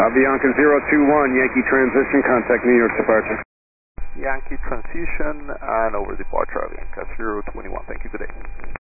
Avianca 021, Yankee transition, contact New York departure. Yankee transition and over departure, Avianca 021. Thank you, good day.